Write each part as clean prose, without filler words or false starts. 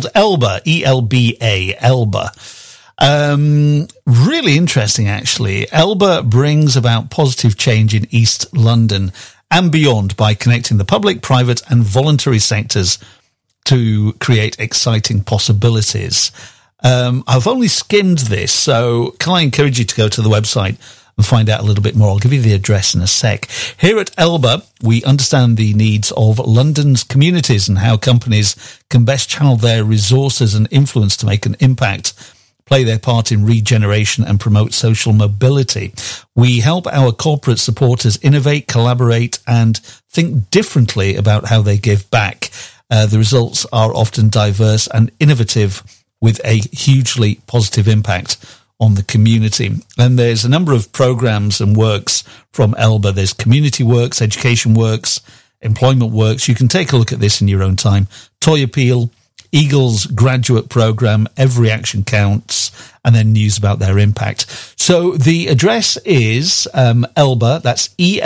called Elba, E-L-B-A, Elba. Really interesting, actually. Elba brings about positive change in East London and beyond by connecting the public, private and voluntary sectors to create exciting possibilities. I've only skimmed this, so can I encourage you to go to the website and find out a little bit more? I'll give you the address in a sec. Here at Elba, we understand the needs of London's communities and how companies can best channel their resources and influence to make an impact, play their part in regeneration and promote social mobility. We help our corporate supporters innovate, collaborate, and think differently about how they give back. The results are often diverse and innovative with a hugely positive impact on the community. And there's a number of programs and works from Elba. There's community works, education works, employment works. You can take a look at this in your own time. Toy Appeal, Eagles graduate program, Every Action Counts, and then news about their impact. So the address is Elba, that's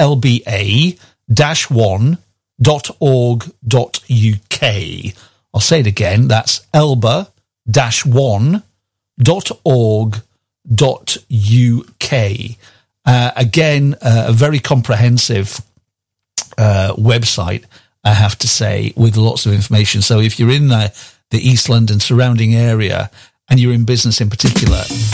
elba-1.org.uk. I'll say it again, that's elba-1.org.uk. Again, a very comprehensive website, I have to say, with lots of information. So if you're in the East London surrounding area and you're in business in particular,